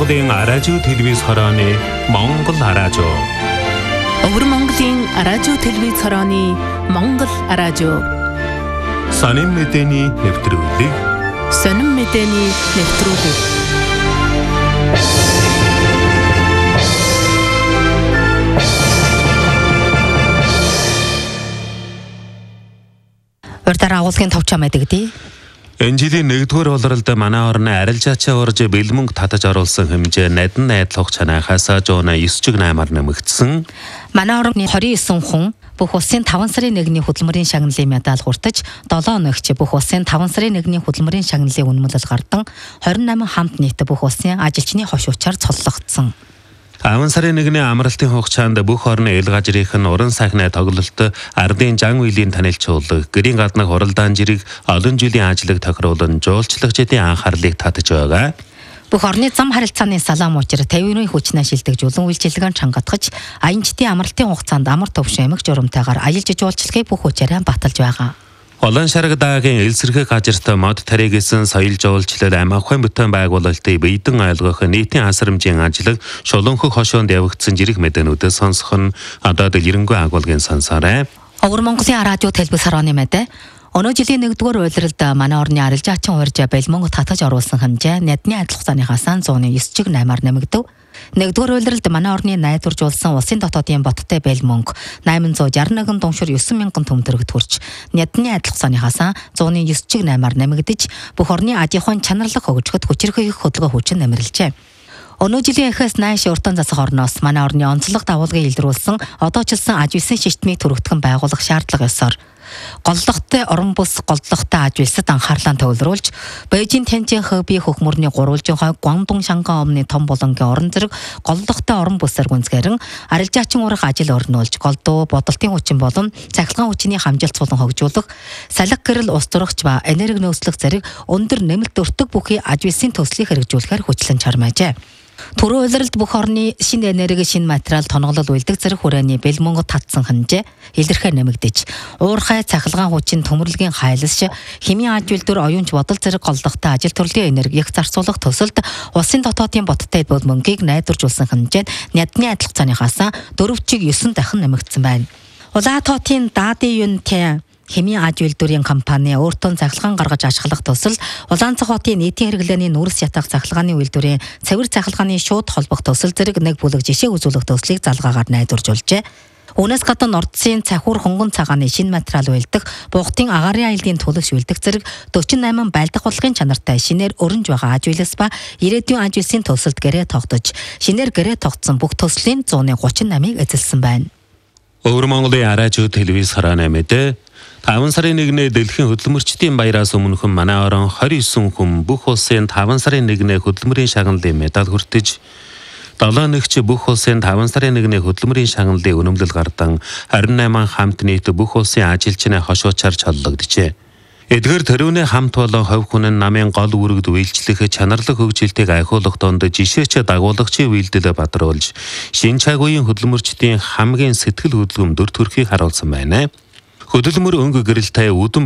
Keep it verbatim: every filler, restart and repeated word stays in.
Монголын радио телевиз хорооны Монгол радио. Өвөр Монголын радио телевиз хорооны Монгол радио. Сонин мэдээний нэвтрүүлэг. Сонин мэдээний нэвтрүүлэг. Урьдаар агуулгын товчоо мэдэгдээ. Энэ жилийн нэгдүгээр болролд манай орны арилжаачаа урж бэлмөнг татаж оруулсан хэмжээ найдан найдлах чанахаас жуунаа девять чиг наймаар нэмэгдсэн. Манай орны двадцать девять хүн бүх улсын таван сарын нэгний хөдөлмөрийн шагналын медаль хүртэж, долоо өнөөгч бүх улсын таван сарын нэгний хөдөлмөрийн шагналын үнэмлэл гардан двадцать восемь хамт нийт бүх улсын ажилчны хошуучаар цоллогдсон. таван сарын нэгний амралтын хугацаанд бүх орны ил газрынх нь уран сайхны тоглолт, ардын жан үеийн танилцуулга, гэрийн гаднах хуралдаан жирэг, олон жилийн ажлыг тохируулан жуулчлагчдын анхаарлыг татж байгаа. Бүх орны зам харилцааны салаам учир тавины хүчнээ шилдэг жуулан үйлчилгээнд чангатгаж, аянчдын амралтын хугацаанд амар төвшин эмх журамтайгаар аялж жуулчлагыг бүх хүчээрээ баталж байгаа. Олон шараг даагийн элсэрхэг газарт мод таригсэн соёл жуулчлал амархан бүтээн байгуулалтыг биедэн ойлгох нийтийн асрамжийн ажлыг шулуунхэг хошоонд явагдсан жирэх мэдээнүүдээ сонсох нь одоо дэлгэрэнгүй агуулгын сонсоорой. Өвөр Монголын радио телевиз хорооны мэдээ. Өнөө жилийн нэгдүгээр улиралд манай орны арилжаачин урьж бэлмөнг татаж оруулсан хэмжээ найдны адил хугацааныхаас девять чиг наймаар нэмэгдэв. Нэгдүгээр улиралд манай орны найдваржуулсан улсын дотоодын боттой бэлмөнг восемь шестьдесят один дуншир девять мянган төгрөгт хүрч найдны адил хугацааныхаас девять чиг наймаар нэмэгдэж бүх орны ажихуйн чанарлах хөгжөхөд хүчирхэг их хөдөлгөөн хүчин нэмэрлжээ. Өнөө жилийн эхээс нааш уртан засах орноос манай орны онцлог дагуулгыг илрүүлсэн одоочилсан аж үйлсийн шийтмийг төрөгдгөн байгуулах шаардлага ёсоор голлогтой орон бус голлогтой аж үйлсэд анхаарлаа төвлөрүүлж, Бээжин Тяньжин Хэби хөхмөрний гурвалжин хойг Гуандун Шанган өмнө том болонгийн орон зэрэг голлогтой орон бүсээр гүнзгээрэн арилжаачин урах ажил өрнүүлж, голдуу бодолтын хүчин болон цахилгаан хүчний хамжилт сулан хөгжүүлэх, салхи гэрэл ус зурагч ба энерги нөөцлөх зэрэг өндөр нэмэлт өртөг бүхий аж үйлсийн төслийг хэрэгжүүлэхээр хүчлэн чармаажээ. Түрүү улиралд бүх орны шинэ энерги, шинэ материал, тоноглол үйлдэх зэрэг хүрээний бэлмөнгөд татсан хэмжээ илэрхээр нэмэгдэж, уурхай цахилгаан хүчин төмөрлөгийн хайлс, химийн аж үйлдвэр, оюунч бодол зэрэг голлогтой ажил төрлийн энергийг зарцуулах төсөлд улсын дотоодын боттой бэлмөнгийг найдваржуулсан хэмжээнд найдны адил хугацааныхаас дөрвөн чиг девять дахин нэмэгдсэн байна. Улаатотын Дади Юнтэй химийн аж үйлдвэрийн компани өөртөө цахилгаан гаргаж ашиглах төсөл Улаанцах хотын нийтийн хэрэглээний нүрс ятах цахилгааны үйлдвэрийн цэвэр цахилгааны шууд холбох төсөл зэрэг нэг бүлэг жишээ үзүүлэх төслийг залгаагаар найдваржуулжээ. Үүнээс гадна ордсын цахиур хөнгөн цагааны шинэ материал үйлдэх, буухтын агаарын аяллын төлөвш үйлдэх зэрэг forty-eight байлдах бодлогын чанартай шинээр өрнж байгаа аж үйлс ба ирээдүйн аж үйлсийн төсөлд гэрээ тогтож, шинээр гэрээ тогтсон бүх төслийн one thirty-eight-ыг эзэлсэн байна. Өвөр Монголын радио телевиз хорооны мэдээ. таван сарын нэгний дэлхийн хөдөлмөрчдийн баяраас өмнөхөн манай орон29 хүн бүх улсын таван сарын нэгний хөдөлмөрийн шагналын медаль хүртэж, долоо нэгч бүх улсын таван сарын нэгний хөдөлмөрийн шагналын үнэмлэл гардан twenty-eight хамт нийт бүх улсын ажилчны хошуучаар чоллогджээ. Эдгээр төрөүний хамт болон хувь хүн нь намын гол үүрэгд үйлчлэх чанарлаг хөгжилтийг айхуулах донд жишээч дагуулагчийн үйлдэлээ бадруулж, шинэ цагуугийн хөдөлмөрчдийн хамгийн сэтгэл хөдлөм дүр төрхийг харуулсан байна. Хөдөлмөр өнгө гэрэлтэй үдэн